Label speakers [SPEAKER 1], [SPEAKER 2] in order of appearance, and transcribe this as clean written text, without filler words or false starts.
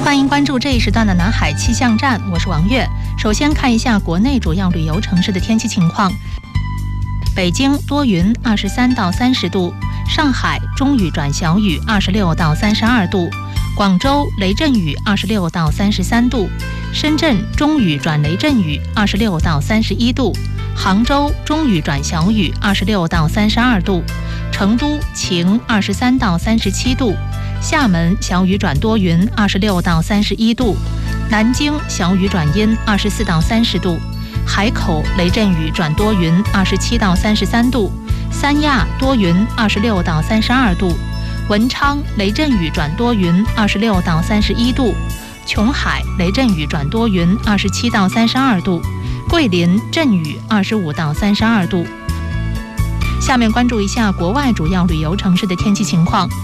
[SPEAKER 1] 欢迎关注这一时段的南海气象站，我是王悦。首先看一下国内主要旅游城市的天气情况。北京多云，23到30度；上海中雨转小雨，26到32度；广州雷阵雨，26到33度；深圳中雨转雷阵雨，26到31度；杭州中雨转小雨，26到32度；成都晴，23到37度；厦门小雨转多云，26到31度；南京小雨转阴，24到30度；海口雷阵雨转多云，27到33度；三亚多云，26到32度；文昌雷阵雨转多云，26到31度；琼海雷阵雨转多云，27到32度；桂林阵雨25到32度。下面关注一下国外主要旅游城市的天气情况。